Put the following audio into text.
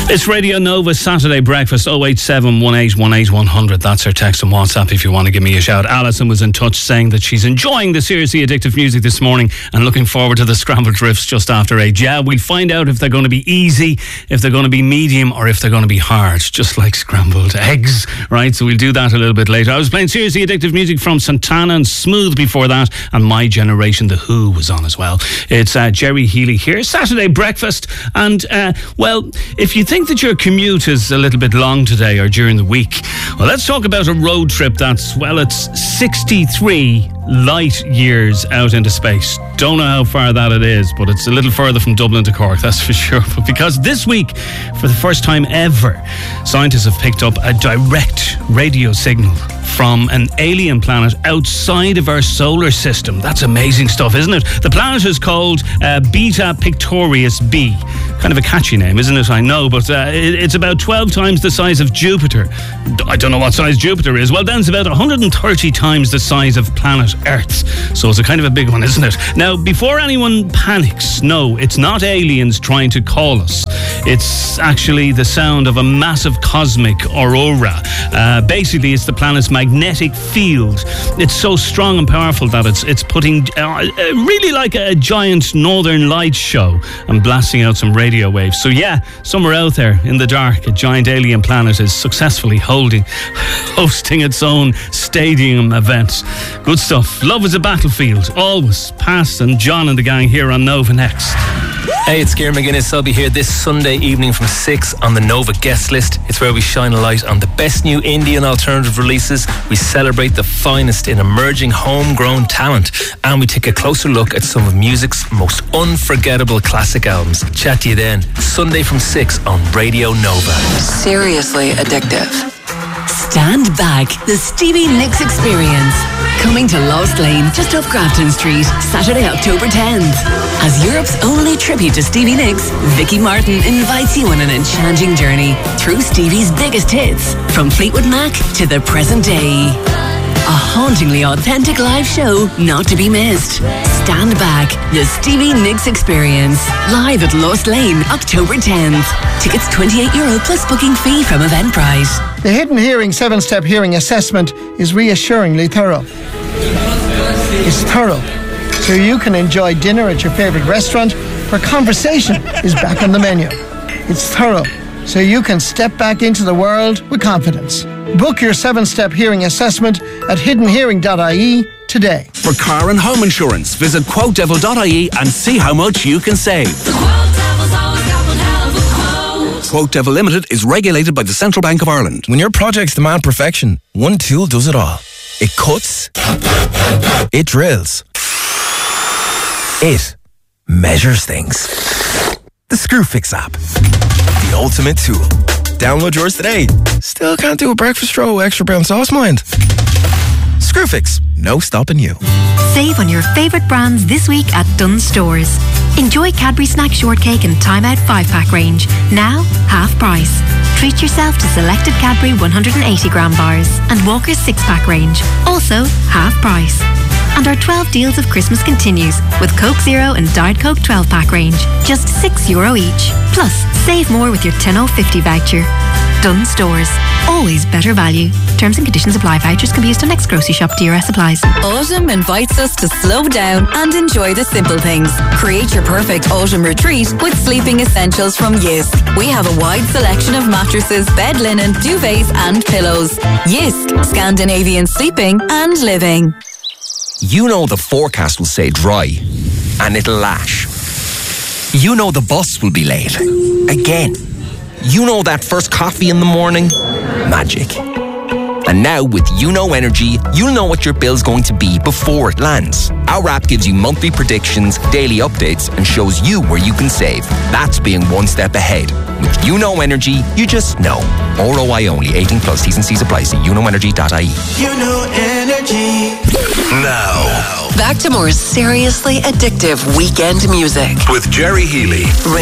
It's Radio Nova Saturday Breakfast, 087 1818 100. That's our text and WhatsApp if you want to give me a shout. Alison was in touch saying that she's enjoying the Seriously Addictive music this morning and looking forward to the Scrambled Drifts just after 8. Yeah, we'll find out if they're going to be easy, if they're going to be medium, or if they're going to be hard, just like scrambled eggs, right? So we'll do that a little bit later. I was playing Seriously Addictive music from Santana and Smooth before that, and My Generation, The Who was on as well. It's Jerry Healy here, Saturday Breakfast, and well, if you think that your commute is a little bit long today or during the week, well, let's talk about a road trip that's, well, it's 63 light years out into space. Don't know how far that it is, but it's a little further from Dublin to Cork, that's for sure. But because this week, for the first time ever, scientists have picked up a direct radio signal from an alien planet outside of our solar system. That's amazing stuff, isn't it? The planet is called Beta Pictorius b. Kind of a catchy name, isn't it? I know, but it's about 12 times the size of Jupiter. I don't know what size Jupiter is. Well, then it's about 130 times the size of planet Earth. So it's a kind of a big one, isn't it? Now, before anyone panics, no, it's not aliens trying to call us. It's actually the sound of a massive cosmic aurora. Basically, it's the planet's magnetic field. It's so strong and powerful that it's putting really like a giant northern lights show and blasting out some radio waves. So yeah, somewhere out there in the dark, a giant alien planet is successfully hosting its own stadium event. Good stuff. Love is a battlefield, always. Past and John and the gang here on Nova next. Hey, it's Ciaran McGuinness. I'll be here this Sunday evening from 6 on the Nova guest list. It's where we shine a light on the best new indie and alternative releases. We celebrate the finest in emerging homegrown talent, and we take a closer look at some of music's most unforgettable classic albums. Chat to you then, Sunday from 6 on Radio Nova. Seriously Addictive. Stand Back, the Stevie Nicks Experience. Coming to Lost Lane, just off Grafton Street, Saturday, October 10th. As Europe's only tribute to Stevie Nicks, Vicky Martin invites you on an enchanting journey through Stevie's biggest hits, from Fleetwood Mac to the present day. A hauntingly authentic live show not to be missed. Stand Back, the Stevie Nicks Experience. Live at Lost Lane, October 10th. Tickets €28 plus booking fee from Eventbrite. The Hidden Hearing 7-step hearing assessment is reassuringly thorough. It's thorough, so you can enjoy dinner at your favourite restaurant where conversation is back on the menu. It's thorough, so you can step back into the world with confidence. Book your 7-step hearing assessment at hiddenhearing.ie today. For car and home insurance, visit quotedevil.ie and see how much you can save. Quote Devil Limited is regulated by the Central Bank of Ireland. When your projects demand perfection, one tool does it all. It cuts, it drills, it measures things. The Screwfix app, the ultimate tool. Download yours today. Still can't do a breakfast roll with extra brown sauce, mind? Screwfix, no stopping you. Save on your favourite brands this week at Dunnes Stores. Enjoy Cadbury Snack Shortcake and Time Out 5-pack range, now half price. Treat yourself to selected Cadbury 180-gram bars and Walker's 6-pack range, also half price. And our 12 deals of Christmas continues with Coke Zero and Diet Coke 12-pack range, just €6 each. Plus, save more with your 10.50 voucher. Dunnes Stores, always better value. Terms and conditions apply. Vouchers can be used on next grocery shop. DRS applies. Autumn invites us to slow down and enjoy the simple things. Create your perfect autumn retreat with sleeping essentials from Jysk. We have a wide selection of mattresses, bed linen, duvets and pillows. Jysk, Scandinavian sleeping and living. You know the forecast will say dry, and it'll lash. You know the bus will be late. Again. You know that first coffee in the morning? Magic. And now with YouKnow Energy, you'll know what your bill's going to be before it lands. Our app gives you monthly predictions, daily updates, and shows you where you can save. That's being one step ahead. With YouKnow Energy, you just know. ROI only. 18 plus. T's and C's apply. See YouKnowEnergy.ie. YouKnow Energy. Now, Back to more seriously addictive weekend music with Jerry Healy.